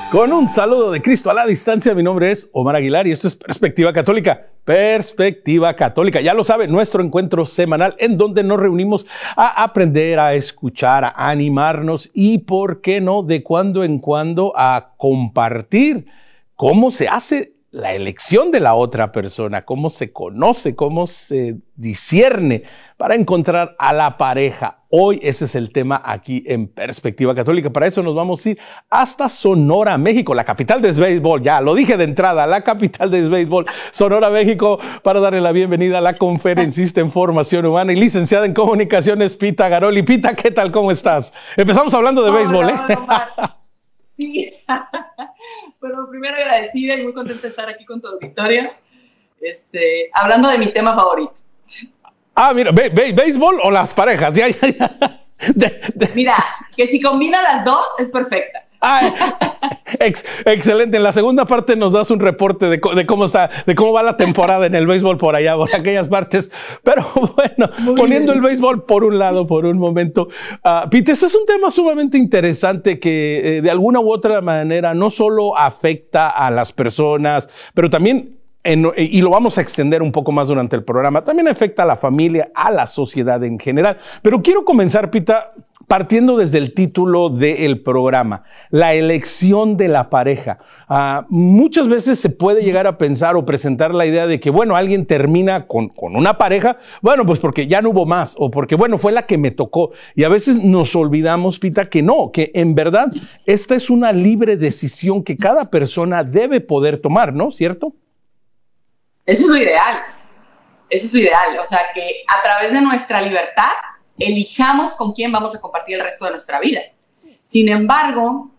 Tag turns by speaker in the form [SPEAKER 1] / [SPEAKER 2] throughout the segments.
[SPEAKER 1] Con un saludo de Cristo a la distancia, mi nombre es Omar Aguilar y esto es Perspectiva Católica. Perspectiva Católica, ya lo sabe, nuestro encuentro semanal en donde nos reunimos a aprender, a escuchar, a animarnos y, ¿por qué no?, de cuando en cuando a compartir cómo se hace la elección de la otra persona, cómo se conoce, cómo se discierne para encontrar a la pareja. Hoy ese es el tema aquí en Perspectiva Católica. Para eso nos vamos a ir hasta Sonora, México, la capital del béisbol. Ya lo dije de entrada, la capital del béisbol, Sonora, México, para darle la bienvenida a la conferencista en formación humana y licenciada en comunicaciones, Pita Garoli. Pita, ¿qué tal? ¿Cómo estás? Empezamos hablando de béisbol, ¿eh?
[SPEAKER 2] Sí, bueno, primero agradecida y muy contenta de estar aquí con tu auditorio, hablando de mi tema favorito.
[SPEAKER 1] Ah, mira, ¿béisbol o las parejas? Ya.
[SPEAKER 2] Mira, que si combina las dos es perfecta.
[SPEAKER 1] Excelente. En la segunda parte nos das un reporte de cómo está, de cómo va la temporada en el béisbol por allá, por aquellas partes. Pero bueno, poniendo el béisbol por un lado, por un momento. Pete, este es un tema sumamente interesante que de alguna u otra manera no solo afecta a las personas, pero también y lo vamos a extender un poco más durante el programa, también afecta a la familia, a la sociedad en general. Pero quiero comenzar, Pita, partiendo desde el título del programa, la elección de la pareja. Muchas veces se puede llegar a pensar o presentar la idea de que, bueno, alguien termina con una pareja, bueno, pues porque ya no hubo más o porque, bueno, fue la que me tocó. Y a veces nos olvidamos, Pita, que no, que en verdad esta es una libre decisión que cada persona debe poder tomar, ¿no? ¿Cierto?
[SPEAKER 2] Eso es lo ideal. Eso es lo ideal. O sea, que a través de nuestra libertad elijamos con quién vamos a compartir el resto de nuestra vida. Sin embargo,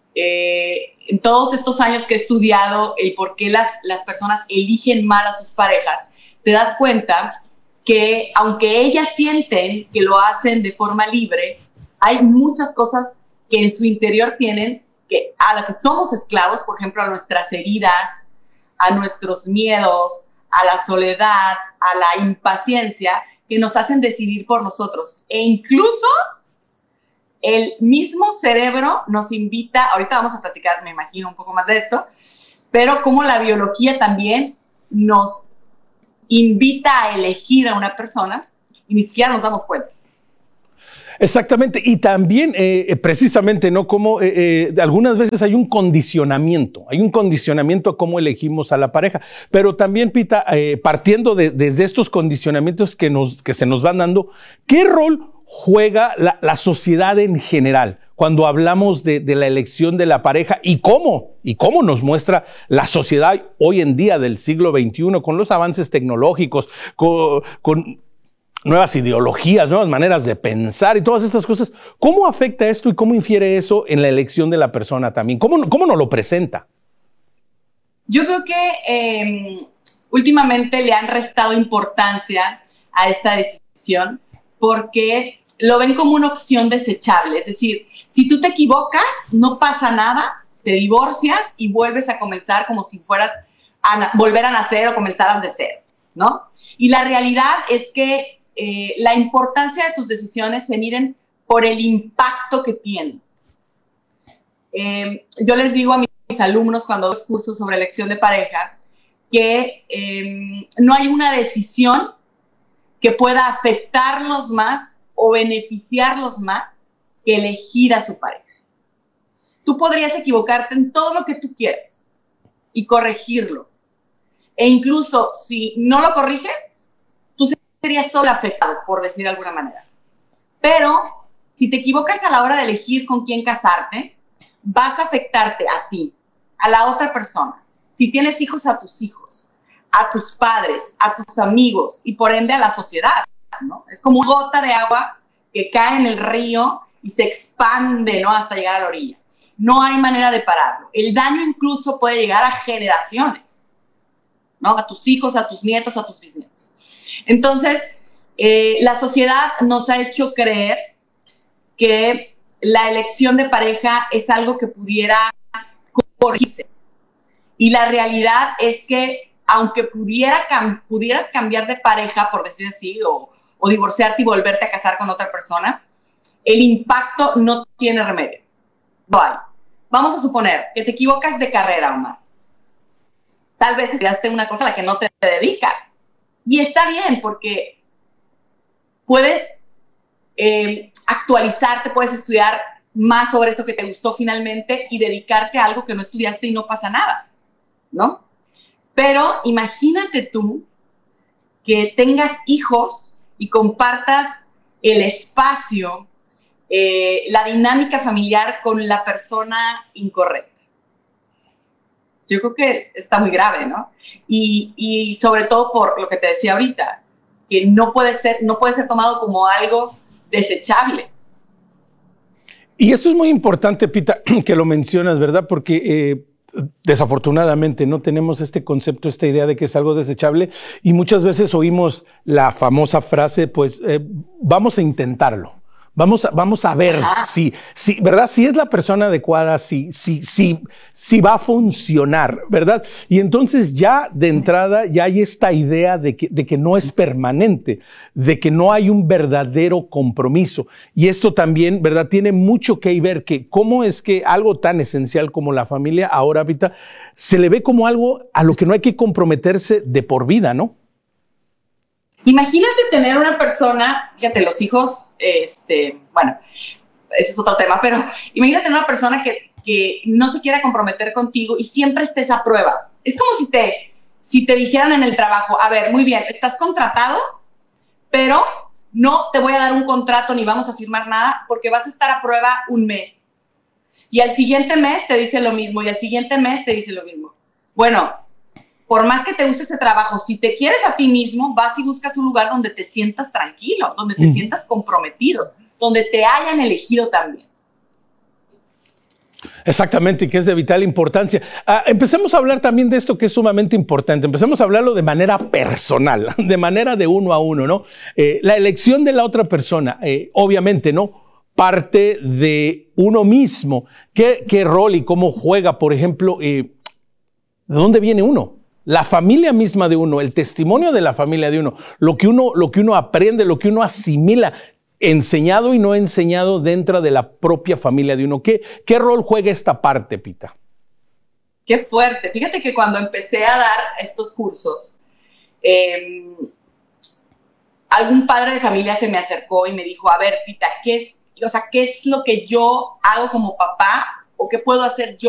[SPEAKER 2] en todos estos años que he estudiado el por qué las personas eligen mal a sus parejas, te das cuenta que aunque ellas sienten que lo hacen de forma libre, hay muchas cosas que en su interior tienen a las que somos esclavos, por ejemplo, a nuestras heridas, a nuestros miedos, a la soledad, a la impaciencia, que nos hacen decidir por nosotros. E incluso el mismo cerebro nos invita, ahorita vamos a platicar, me imagino, un poco más de esto, pero como la biología también nos invita a elegir a una persona y ni siquiera nos damos cuenta.
[SPEAKER 1] Exactamente, y también precisamente, ¿no? Como algunas veces hay un condicionamiento a cómo elegimos a la pareja, pero también, Pita, partiendo desde estos condicionamientos que se nos van dando, ¿qué rol juega la sociedad en general cuando hablamos de la elección de la pareja y cómo nos muestra la sociedad hoy en día del siglo XXI con los avances tecnológicos, con nuevas ideologías, nuevas maneras de pensar y todas estas cosas? ¿Cómo afecta esto y cómo infiere eso en la elección de la persona también? ¿Cómo nos lo presenta?
[SPEAKER 2] Yo creo que últimamente le han restado importancia a esta decisión porque lo ven como una opción desechable. Es decir, si tú te equivocas, no pasa nada, te divorcias y vuelves a comenzar como si fueras a volver a nacer o comenzaras de cero, ¿no? Y la realidad es que la importancia de tus decisiones se miden por el impacto que tienen. Yo les digo a mis alumnos cuando doy cursos sobre elección de pareja que no hay una decisión que pueda afectarlos más o beneficiarlos más que elegir a su pareja. Tú podrías equivocarte en todo lo que tú quieras y corregirlo. E incluso si no lo corriges, serías solo afectado, por decir de alguna manera. Pero si te equivocas a la hora de elegir con quién casarte, vas a afectarte a ti, a la otra persona. Si tienes hijos, a tus hijos, a tus padres, a tus amigos y por ende a la sociedad, ¿no? Es como una gota de agua que cae en el río y se expande, ¿no?, hasta llegar a la orilla. No hay manera de pararlo. El daño incluso puede llegar a generaciones, ¿no? A tus hijos, a tus nietos, a tus bisnietos. Entonces, la sociedad nos ha hecho creer que la elección de pareja es algo que pudiera corregirse. Y la realidad es que, aunque pudieras cambiar de pareja, por decir así, o divorciarte y volverte a casar con otra persona, el impacto no tiene remedio. No hay. vamos a suponer que te equivocas de carrera, Omar. Tal vez estudiaste una cosa a la que no te dedicas. Y está bien, porque puedes actualizarte, puedes estudiar más sobre eso que te gustó finalmente y dedicarte a algo que no estudiaste y no pasa nada, ¿no? Pero imagínate tú que tengas hijos y compartas el espacio, la dinámica familiar con la persona incorrecta. Yo creo que está muy grave, ¿no? Y sobre todo por lo que te decía ahorita, que no puede ser tomado como algo desechable.
[SPEAKER 1] Y esto es muy importante, Pita, que lo mencionas, ¿verdad? Porque desafortunadamente no tenemos este concepto, esta idea de que es algo desechable, y muchas veces oímos la famosa frase, pues vamos a intentarlo. Vamos a ver si, ¿verdad? Si es la persona adecuada, si va a funcionar, ¿verdad? Y entonces ya de entrada ya hay esta idea de que no es permanente, de que no hay un verdadero compromiso. Y esto también, ¿verdad? Tiene mucho que ver que cómo es que algo tan esencial como la familia ahora, Pita, se le ve como algo a lo que no hay que comprometerse de por vida, ¿no?
[SPEAKER 2] Imagínate tener una persona, fíjate, los hijos, bueno, eso es otro tema, pero imagínate una persona que no se quiera comprometer contigo y siempre estés a prueba. Es como si te dijeran en el trabajo, a ver, muy bien, estás contratado, pero no te voy a dar un contrato ni vamos a firmar nada porque vas a estar a prueba un mes. Y al siguiente mes te dice lo mismo y al siguiente mes te dice lo mismo. Bueno, por más que te guste ese trabajo, si te quieres a ti mismo, vas y buscas un lugar donde te sientas tranquilo, donde te sientas comprometido, donde te hayan elegido también.
[SPEAKER 1] Exactamente, que es de vital importancia. Empecemos a hablar también de esto que es sumamente importante. Empecemos a hablarlo de manera personal, de manera de uno a uno, ¿no? La elección de la otra persona, obviamente, ¿no? Parte de uno mismo. ¿Qué rol y cómo juega, por ejemplo, de dónde viene uno? La familia misma de uno, el testimonio de la familia de uno, lo que uno aprende, lo que uno asimila, enseñado y no enseñado dentro de la propia familia de uno. ¿Qué rol juega esta parte, Pita?
[SPEAKER 2] Qué fuerte. Fíjate que cuando empecé a dar estos cursos, algún padre de familia se me acercó y me dijo, a ver, Pita, ¿qué es lo que yo hago como papá o qué puedo hacer yo